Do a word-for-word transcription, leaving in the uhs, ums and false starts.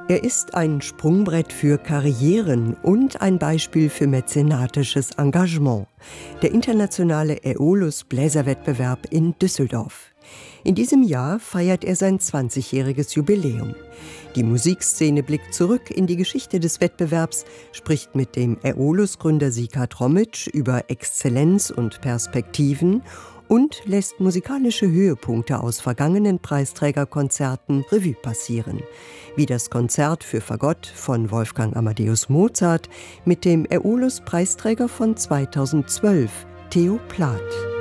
Er ist ein Sprungbrett für Karrieren und ein Beispiel für mäzenatisches Engagement. Der internationale Äolus-Bläserwettbewerb in Düsseldorf. In diesem Jahr feiert er sein zwanzigjähriges Jubiläum. Die Musikszene blickt zurück in die Geschichte des Wettbewerbs, spricht mit dem Äolus-Gründer Sika Tromitsch über Exzellenz und Perspektiven und lässt musikalische Höhepunkte aus vergangenen Preisträgerkonzerten Revue passieren. Wie das Konzert für Fagott von Wolfgang Amadeus Mozart mit dem Äolus-Preisträger von zweitausendzwölf, Theo Plath.